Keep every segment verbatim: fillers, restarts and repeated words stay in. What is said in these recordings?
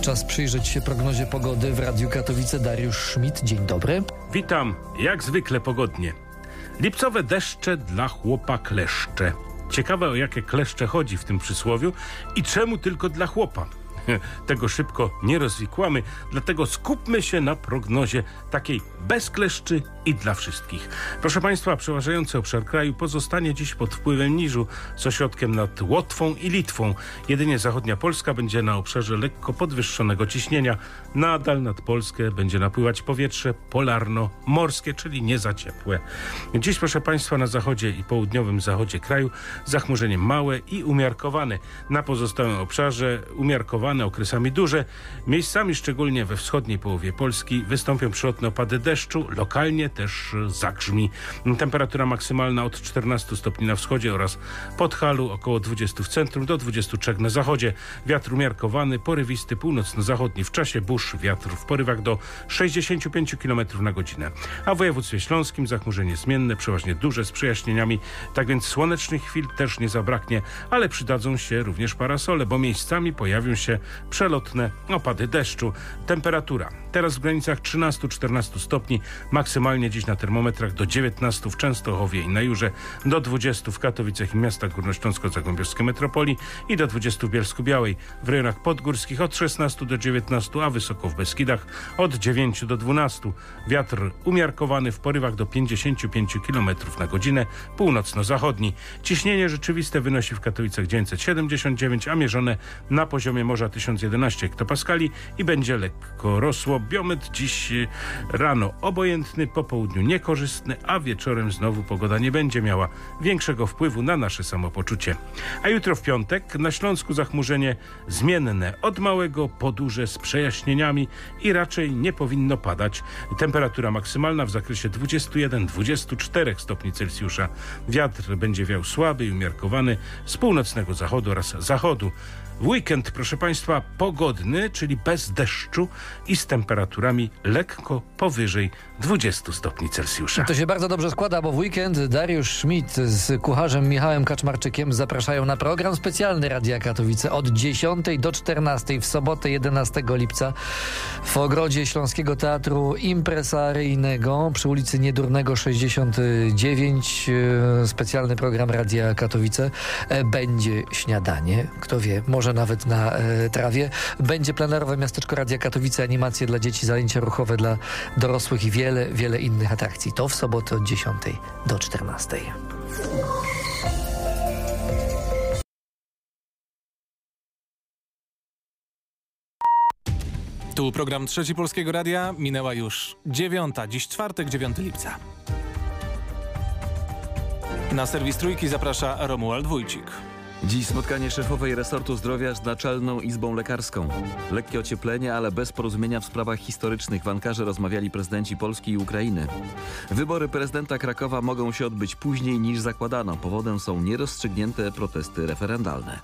Czas przyjrzeć się prognozie pogody w Radiu Katowice. Dariusz Schmidt, dzień dobry. Witam, jak zwykle pogodnie. Lipcowe deszcze dla chłopa kleszcze. Ciekawe, o jakie kleszcze chodzi w tym przysłowiu i czemu tylko dla chłopa. Tego szybko nie rozwikłamy, dlatego skupmy się na prognozie takiej bez kleszczy i dla wszystkich. Proszę Państwa, przeważający obszar kraju pozostanie dziś pod wpływem niżu z ośrodkiem nad Łotwą i Litwą. Jedynie zachodnia Polska będzie na obszarze lekko podwyższonego ciśnienia. Nadal nad Polskę będzie napływać powietrze polarno-morskie, czyli nie za ciepłe. Dziś, proszę Państwa, na zachodzie i południowym zachodzie kraju zachmurzenie małe i umiarkowane. Na pozostałym obszarze umiarkowane, okresami duże. Miejscami, szczególnie we wschodniej połowie Polski, wystąpią przelotne opady deszczu, lokalnie też zagrzmi. Temperatura maksymalna od czternastu stopni na wschodzie oraz Podhalu, około dwudziestu w centrum, do dwudziestu trzech na zachodzie. Wiatr umiarkowany, porywisty, północno-zachodni. W czasie burz wiatr w porywach do sześćdziesięciu pięciu kilometrów na godzinę. A w województwie śląskim zachmurzenie zmienne, przeważnie duże z przejaśnieniami. Tak więc słonecznych chwil też nie zabraknie, ale przydadzą się również parasole, bo miejscami pojawią się przelotne opady deszczu. Temperatura teraz w granicach trzynastu do czternastu stopni, maksymalnie dziś na termometrach do dziewiętnastu w Częstochowie i na Jurze, do dwudziestu w Katowicach i miastach górnośląsko-zagłębiowskiej metropolii i do dwudziestu w Bielsku-Białej. W rejonach podgórskich od szesnastu do dziewiętnastu, a wysoko w Beskidach od dziewięciu do dwunastu. Wiatr umiarkowany w porywach do pięćdziesięciu pięciu kilometrów na godzinę, północno-zachodni. Ciśnienie rzeczywiste wynosi w Katowicach dziewięćset siedemdziesiąt dziewięć, a mierzone na poziomie morza tysiąc jedenaście hektopaskali i będzie lekko rosło. Biometr dziś rano obojętny, po południu niekorzystny, a wieczorem znowu pogoda nie będzie miała większego wpływu na nasze samopoczucie. A jutro w piątek na Śląsku zachmurzenie zmienne od małego po duże z przejaśnieniami i raczej nie powinno padać. Temperatura maksymalna w zakresie dwudziestu jeden do dwudziestu czterech stopni Celsjusza. Wiatr będzie wiał słaby i umiarkowany z północnego zachodu oraz zachodu. W weekend, proszę Państwa, pogodny, czyli bez deszczu i z temperaturami lekko powyżej dwudziestu stopni Celsjusza. To się bardzo dobrze składa, bo w weekend Dariusz Schmidt z kucharzem Michałem Kaczmarczykiem zapraszają na program specjalny Radia Katowice od dziesiątej do czternastej w sobotę jedenastego lipca w ogrodzie Śląskiego Teatru Impresaryjnego przy ulicy Niedurnego sześćdziesiąt dziewięć. Specjalny program Radia Katowice. Będzie śniadanie, kto wie, może nawet na e, trawie. Będzie plenerowe miasteczko Radia Katowice, animacje dla dzieci, zajęcia ruchowe dla dorosłych i wiele, wiele innych atrakcji. To w sobotę od dziesiątej do czternastej. Tu program Trzeci Polskiego Radia. Minęła już dziewiąta. Dziś czwartek, dziewiątego lipca. Na serwis Trójki zaprasza Romuald Wójcik. Dziś spotkanie szefowej resortu zdrowia z Naczelną Izbą Lekarską. Lekkie ocieplenie, ale bez porozumienia w sprawach historycznych. W Ankarze rozmawiali prezydenci Polski i Ukrainy. Wybory prezydenta Krakowa mogą się odbyć później niż zakładano. Powodem są nierozstrzygnięte protesty referendalne.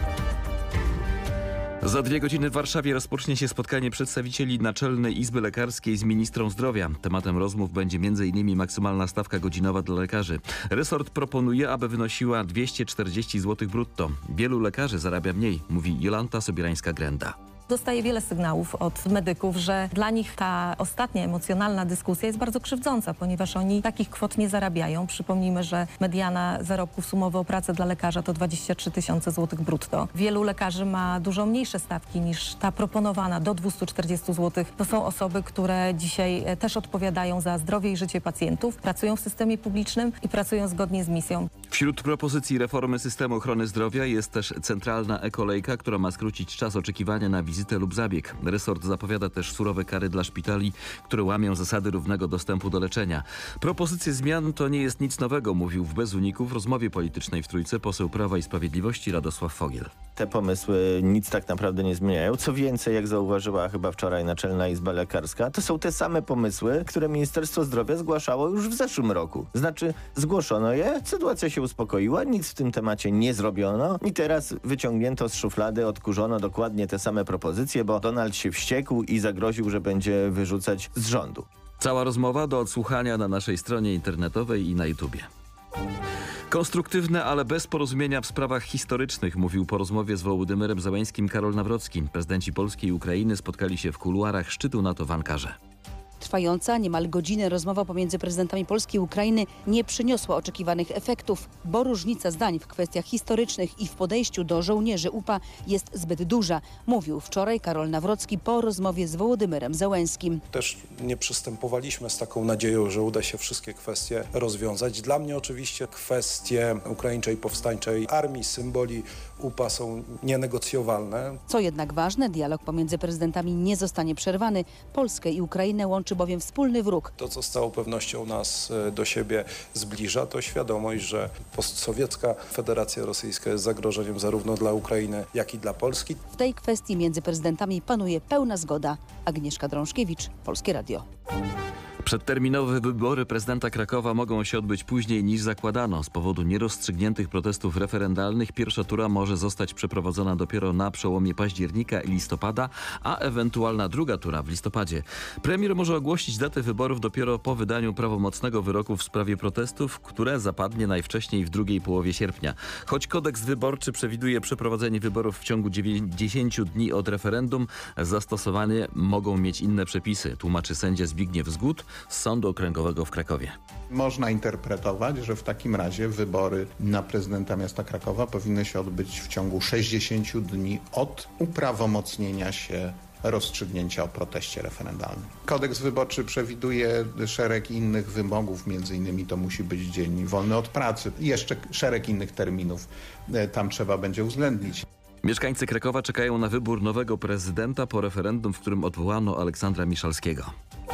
Za dwie godziny w Warszawie rozpocznie się spotkanie przedstawicieli Naczelnej Izby Lekarskiej z ministrą zdrowia. Tematem rozmów będzie między innymi maksymalna stawka godzinowa dla lekarzy. Resort proponuje, aby wynosiła dwieście czterdzieści złotych brutto. Wielu lekarzy zarabia mniej, mówi Jolanta Sobierańska-Grenda. Dostaję wiele sygnałów od medyków, że dla nich ta ostatnia emocjonalna dyskusja jest bardzo krzywdząca, ponieważ oni takich kwot nie zarabiają. Przypomnijmy, że mediana zarobków sumowy o pracę dla lekarza to dwadzieścia trzy tysiące złotych brutto. Wielu lekarzy ma dużo mniejsze stawki niż ta proponowana do dwustu czterdziestu złotych. To są osoby, które dzisiaj też odpowiadają za zdrowie i życie pacjentów, pracują w systemie publicznym i pracują zgodnie z misją. Wśród propozycji reformy systemu ochrony zdrowia jest też centralna e-kolejka, która ma skrócić czas oczekiwania na wizytę lub zabieg. Resort zapowiada też surowe kary dla szpitali, które łamią zasady równego dostępu do leczenia. Propozycje zmian to nie jest nic nowego, mówił w Bez Uników w rozmowie politycznej w Trójce poseł Prawa i Sprawiedliwości Radosław Fogiel. Te pomysły nic tak naprawdę nie zmieniają. Co więcej, jak zauważyła chyba wczoraj Naczelna Izba Lekarska, to są te same pomysły, które Ministerstwo Zdrowia zgłaszało już w zeszłym roku. Znaczy, zgłoszono je, sytuacja się uspokoiła, nic w tym temacie nie zrobiono i teraz wyciągnięto z szuflady, odkurzono dokładnie te same propozycje, bo Donald się wściekł i zagroził, że będzie wyrzucać z rządu. Cała rozmowa do odsłuchania na naszej stronie internetowej i na YouTubie. Konstruktywne, ale bez porozumienia w sprawach historycznych, mówił po rozmowie z Wołodymyrem Zełeńskim Karol Nawrocki. Prezydenci Polski i Ukrainy spotkali się w kuluarach szczytu NATO w Ankarze. Trwająca niemal godzinę rozmowa pomiędzy prezydentami Polski i Ukrainy nie przyniosła oczekiwanych efektów, bo różnica zdań w kwestiach historycznych i w podejściu do żołnierzy U P A jest zbyt duża, mówił wczoraj Karol Nawrocki po rozmowie z Wołodymyrem Zełeńskim. Też nie przystępowaliśmy z taką nadzieją, że uda się wszystkie kwestie rozwiązać. Dla mnie oczywiście kwestie ukraińczej powstańczej armii, symboli U P A są nienegocjowalne. Co jednak ważne, dialog pomiędzy prezydentami nie zostanie przerwany. Polskę i Ukrainę łączy bowiem wspólny wróg. To, co z całą pewnością nas do siebie zbliża, to świadomość, że postsowiecka Federacja Rosyjska jest zagrożeniem zarówno dla Ukrainy, jak i dla Polski. W tej kwestii między prezydentami panuje pełna zgoda. Agnieszka Drążkiewicz, Polskie Radio. Przedterminowe wybory prezydenta Krakowa mogą się odbyć później niż zakładano. Z powodu nierozstrzygniętych protestów referendalnych pierwsza tura może zostać przeprowadzona dopiero na przełomie października i listopada, a ewentualna druga tura w listopadzie. Premier może ogłosić datę wyborów dopiero po wydaniu prawomocnego wyroku w sprawie protestów, które zapadnie najwcześniej w drugiej połowie sierpnia. Choć kodeks wyborczy przewiduje przeprowadzenie wyborów w ciągu dziewięćdziesięciu dni od referendum, zastosowanie mogą mieć inne przepisy, tłumaczy sędzia Zbigniew Zgód z Sądu Okręgowego w Krakowie. Można interpretować, że w takim razie wybory na prezydenta miasta Krakowa powinny się odbyć w ciągu sześćdziesięciu dni od uprawomocnienia się rozstrzygnięcia o proteście referendalnym. Kodeks wyborczy przewiduje szereg innych wymogów, między innymi to musi być dzień wolny od pracy i jeszcze szereg innych terminów tam trzeba będzie uwzględnić. Mieszkańcy Krakowa czekają na wybór nowego prezydenta po referendum, w którym odwołano Aleksandra Miszalskiego.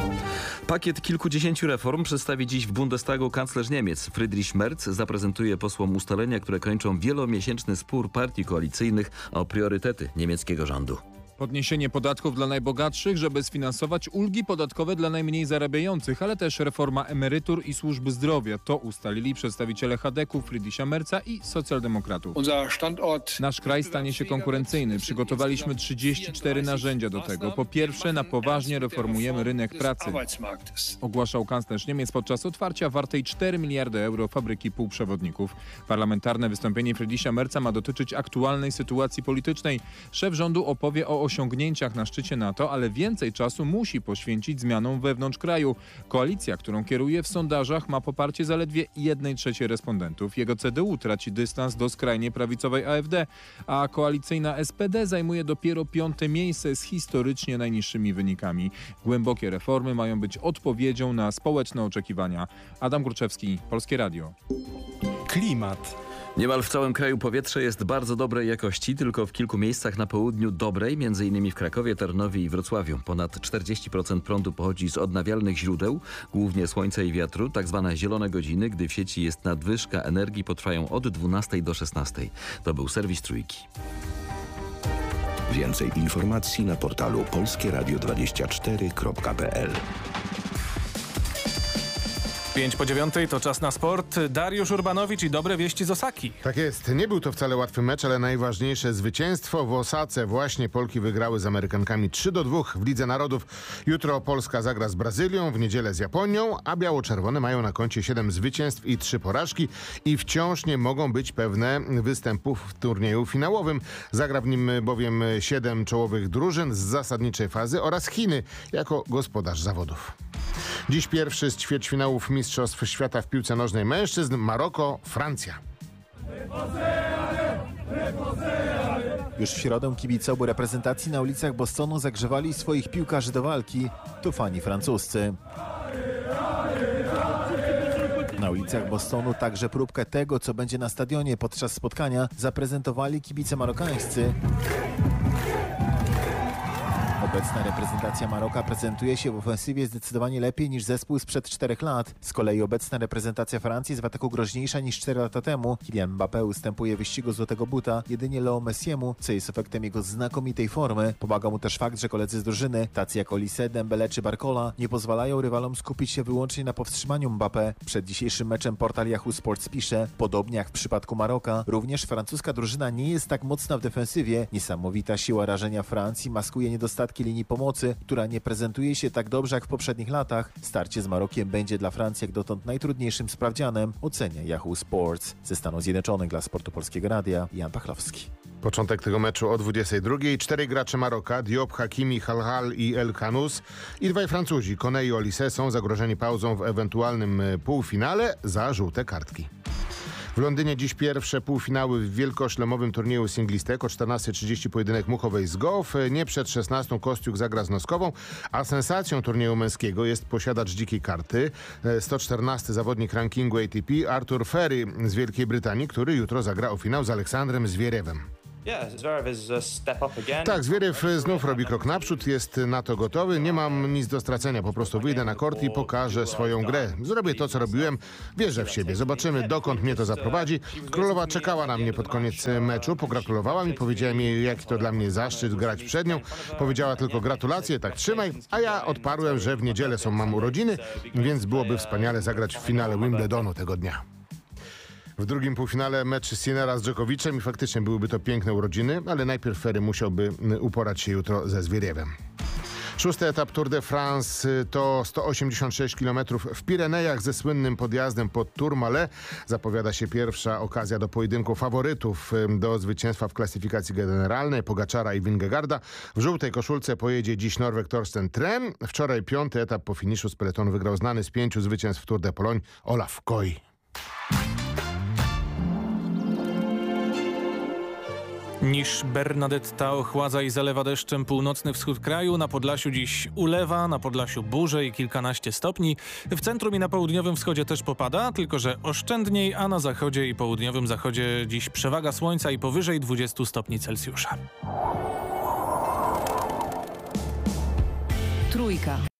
Pakiet kilkudziesięciu reform przedstawi dziś w Bundestagu kanclerz Niemiec. Friedrich Merz zaprezentuje posłom ustalenia, które kończą wielomiesięczny spór partii koalicyjnych o priorytety niemieckiego rządu. Podniesienie podatków dla najbogatszych, żeby sfinansować ulgi podatkowe dla najmniej zarabiających, ale też reforma emerytur i służby zdrowia. To ustalili przedstawiciele Hadeku, Friedricha Merza i socjaldemokratów. Nasz kraj stanie się konkurencyjny. Przygotowaliśmy trzydzieści cztery narzędzia do tego. Po pierwsze, na poważnie reformujemy rynek pracy, ogłaszał kanclerz Niemiec podczas otwarcia wartej cztery miliardy euro fabryki półprzewodników. Parlamentarne wystąpienie Friedricha Merza ma dotyczyć aktualnej sytuacji politycznej. Szef rządu opowie o osiągnięciach na szczycie NATO, ale więcej czasu musi poświęcić zmianom wewnątrz kraju. Koalicja, którą kieruje w sondażach, ma poparcie zaledwie jednej trzeciej respondentów. Jego C D U traci dystans do skrajnie prawicowej A F D, a koalicyjna S P D zajmuje dopiero piąte miejsce z historycznie najniższymi wynikami. Głębokie reformy mają być odpowiedzią na społeczne oczekiwania. Adam Gruczewski, Polskie Radio. Klimat. Niemal w całym kraju powietrze jest bardzo dobrej jakości, tylko w kilku miejscach na południu dobrej, między innymi w Krakowie, Tarnowie i Wrocławiu. Ponad czterdzieści procent prądu pochodzi z odnawialnych źródeł, głównie słońca i wiatru. Tak zwane zielone godziny, gdy w sieci jest nadwyżka energii, potrwają od dwunastej do szesnastej. To był serwis Trójki. Więcej informacji na portalu polskie radio dwadzieścia cztery kropka p l. pięć po dziewiątej to czas na sport. Dariusz Urbanowicz i dobre wieści z Osaki. Tak jest. Nie był to wcale łatwy mecz, ale najważniejsze zwycięstwo w Osace. Właśnie Polki wygrały z Amerykankami trzy do dwóch w Lidze Narodów. Jutro Polska zagra z Brazylią, w niedzielę z Japonią, a biało-czerwone mają na koncie siedem zwycięstw i trzy porażki i wciąż nie mogą być pewne występów w turnieju finałowym. Zagra w nim bowiem siedem czołowych drużyn z zasadniczej fazy oraz Chiny jako gospodarz zawodów. Dziś pierwszy z ćwierćfinałów Mistrzostw Świata w piłce nożnej mężczyzn Maroko, Francja. Już w środę kibice obu reprezentacji na ulicach Bostonu zagrzewali swoich piłkarzy do walki. To fani francuscy. Na ulicach Bostonu także próbkę tego, co będzie na stadionie podczas spotkania, zaprezentowali kibice marokańscy. Obecna reprezentacja Maroka prezentuje się w ofensywie zdecydowanie lepiej niż zespół sprzed czterech lat. Z kolei obecna reprezentacja Francji jest w ataku groźniejsza niż cztery lata temu. Kylian Mbappé ustępuje wyścigu złotego buta jedynie Leo Messiemu, co jest efektem jego znakomitej formy. Pomaga mu też fakt, że koledzy z drużyny, tacy jak Olise, Dembele czy Barcola, nie pozwalają rywalom skupić się wyłącznie na powstrzymaniu Mbappé. Przed dzisiejszym meczem portal Yahoo Sports pisze, podobnie jak w przypadku Maroka, również francuska drużyna nie jest tak mocna w defensywie. Niesamowita siła rażenia Francji maskuje niedostatki francuskiej linii pomocy, która nie prezentuje się tak dobrze jak w poprzednich latach. Starcie z Marokiem będzie dla Francji jak dotąd najtrudniejszym sprawdzianem, ocenia Yahoo Sports. Ze Stanów Zjednoczonych dla Sportu Polskiego Radia, Jan Pachlowski. Początek tego meczu o dwudziestej drugiej. Czterej gracze Maroka, Diop, Hakimi, Halhal i El Khanous i dwaj Francuzi, Kone i Olise, są zagrożeni pauzą w ewentualnym półfinale za żółte kartki. W Londynie dziś pierwsze półfinały w wielkoszlemowym turnieju Singlistek. O czternasta trzydzieści pojedynek Muchowej z Goff. Nie przed szesnastą Kostiuk zagra z Noskową, a sensacją turnieju męskiego jest posiadacz dzikiej karty, sto czternasty zawodnik rankingu A T P Arthur Ferry z Wielkiej Brytanii, który jutro zagra o finał z Aleksandrem Zwieriewem. Tak, Zwierew znów robi krok naprzód, jest na to gotowy. Nie mam nic do stracenia, po prostu wyjdę na kort i pokażę swoją grę. Zrobię to, co robiłem, wierzę w siebie. Zobaczymy, dokąd mnie to zaprowadzi. Królowa czekała na mnie pod koniec meczu, pogratulowała mi, powiedziała mi, jaki to dla mnie zaszczyt grać przed nią. Powiedziała tylko gratulacje, tak trzymaj, a ja odparłem, że w niedzielę są mam urodziny, więc byłoby wspaniale zagrać w finale Wimbledonu tego dnia. W drugim półfinale mecz Sinnera z Dżokowiczem i faktycznie byłyby to piękne urodziny, ale najpierw Ferry musiałby uporać się jutro ze Zwieriewem. Szósty etap Tour de France to sto osiemdziesiąt sześć kilometrów w Pirenejach ze słynnym podjazdem pod Tourmalet. Zapowiada się pierwsza okazja do pojedynku faworytów do zwycięstwa w klasyfikacji generalnej Pogaczara i Vingegaarda. W żółtej koszulce pojedzie dziś Norweg Torsten Trem. Wczoraj piąty etap po finiszu z peletonu wygrał znany z pięciu zwycięstw w Tour de Pologne Olaf Koy. Niż Bernadetta ochładza i zalewa deszczem północny wschód kraju. Na Podlasiu dziś ulewa, na Podlasiu burze i kilkanaście stopni. W centrum i na południowym wschodzie też popada, tylko że oszczędniej, a na zachodzie i południowym zachodzie dziś przewaga słońca i powyżej dwudziestu stopni Celsjusza. Trójka.